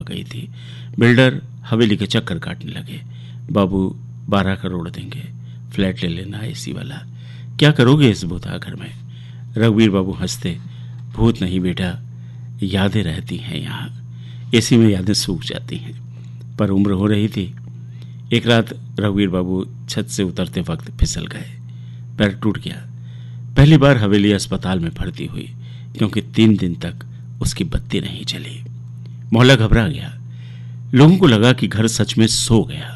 गई थी। बिल्डर हवेली के चक्कर काटने लगे। बाबू 12 करोड़ देंगे, फ्लैट ले लेना एसी वाला, क्या करोगे इस भूता घर में? रघुवीर बाबू हंसते, भूत नहीं बेटा, यादें रहती हैं यहाँ, एसी में यादें सूख जाती हैं। पर उम्र हो रही थी। एक रात रघुवीर बाबू छत से उतरते वक्त फिसल गए, पैर टूट गया। पहली बार हवेली अस्पताल में भर्ती हुई क्योंकि 3 दिन तक उसकी बत्ती नहीं चली। मोहल्ला घबरा गया, लोगों को लगा कि घर सच में सो गया।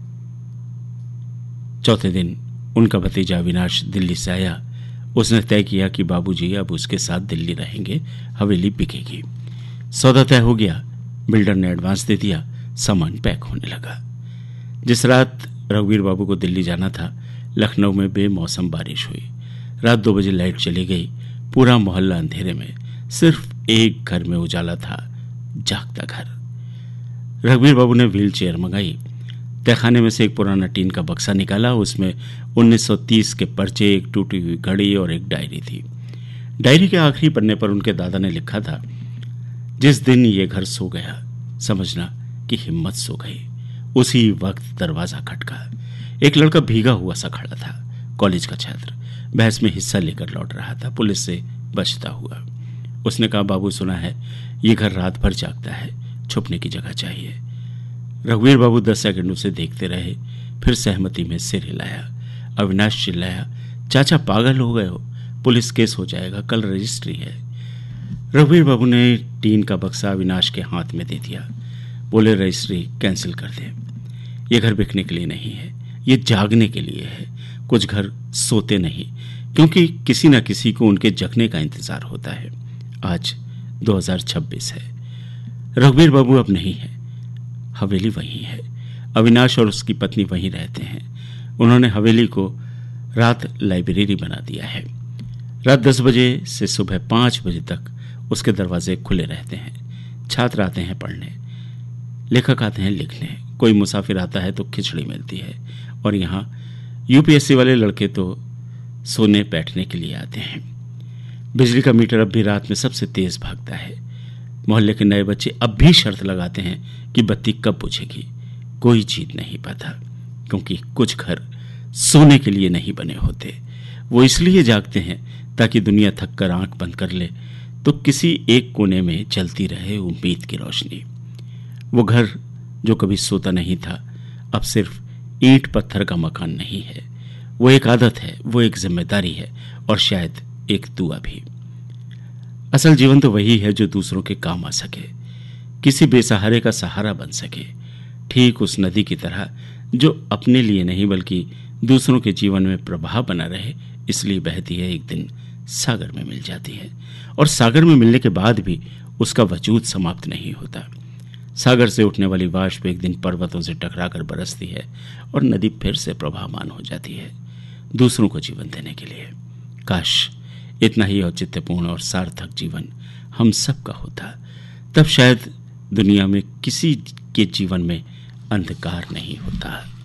चौथे दिन उनका भतीजा अविनाश दिल्ली से आया। उसने तय किया कि बाबूजी अब उसके साथ दिल्ली रहेंगे, हवेली बिकेगी। सौदा तय हो गया, बिल्डर ने एडवांस दे दिया, सामान पैक होने लगा। जिस रात रघुवीर बाबू को दिल्ली जाना था, लखनऊ में बेमौसम बारिश हुई। रात 2 बजे लाइट चली गई। पूरा मोहल्ला अंधेरे में, सिर्फ एक घर में उजाला था, जागता घर। रघुवीर बाबू ने व्हील चेयर मंगाई। तहखाने में से एक पुराना टीन का बक्सा निकाला। उसमें 1930 के पर्चे, एक टूटी हुई घड़ी और एक डायरी थी। डायरी के आखिरी पन्ने पर उनके दादा ने लिखा था, जिस दिन ये घर सो गया समझना कि हिम्मत सो गई। उसी वक्त दरवाजा खटका। एक लड़का भीगा हुआ सा खड़ा था, कॉलेज का छात्र, बहस में हिस्सा लेकर लौट रहा था, पुलिस से बचता हुआ। उसने कहा, बाबू सुना है ये घर रात भर जागता है, छुपने की जगह चाहिए। रघुवीर बाबू 10 सेकंड उसे देखते रहे, फिर सहमति में सिर हिलाया। अविनाश चिल्लाया, चाचा पागल हो गए हो, पुलिस केस हो जाएगा, कल रजिस्ट्री है। रघुवीर बाबू ने टीन का बक्सा अविनाश के हाथ में दे दिया। बोले, रजिस्ट्री कैंसिल कर दे, ये घर बिकने के लिए नहीं है, ये जागने के लिए है। कुछ घर सोते नहीं, क्योंकि किसी न किसी को उनके जगने का इंतजार होता है। आज 2026 है। रघुवीर बाबू अब नहीं है, हवेली वहीं है। अविनाश और उसकी पत्नी वहीं रहते हैं। उन्होंने हवेली को रात लाइब्रेरी बना दिया है। रात 10 बजे से सुबह 5 बजे तक उसके दरवाजे खुले रहते हैं। छात्र आते हैं पढ़ने, लेखक आते हैं लिखने, कोई मुसाफिर आता है तो खिचड़ी मिलती है। और यहाँ यूपीएससी वाले लड़के तो सोने बैठने के लिए आते हैं। बिजली का मीटर अब भी रात में सबसे तेज भागता है। मोहल्ले के नए बच्चे अब भी शर्त लगाते हैं कि बत्ती कब बुझेगी। कोई जीत नहीं पाता, क्योंकि कुछ घर सोने के लिए नहीं बने होते। वो इसलिए जागते हैं ताकि दुनिया थक कर आंख बंद कर ले तो किसी एक कोने में चलती रहे उम्मीद की रोशनी। वो घर जो कभी सोता नहीं था, अब सिर्फ ईंट पत्थर का मकान नहीं है। वो एक आदत है, वो एक जिम्मेदारी है, और शायद एक दुआ भी। असल जीवन तो वही है जो दूसरों के काम आ सके, किसी बेसहारे का सहारा बन सके। ठीक उस नदी की तरह जो अपने लिए नहीं बल्कि दूसरों के जीवन में प्रवाह बना रहे, इसलिए बहती है, एक दिन सागर में मिल जाती है। और सागर में मिलने के बाद भी उसका वजूद समाप्त नहीं होता। सागर से उठने वाली वाष्प एक दिन पर्वतों से टकराकर बरसती है और नदी फिर से प्रभावान हो जाती है, दूसरों को जीवन देने के लिए। काश इतना ही औचित्यपूर्ण और सार्थक जीवन हम सबका होता, तब शायद दुनिया में किसी के जीवन में अंधकार नहीं होता।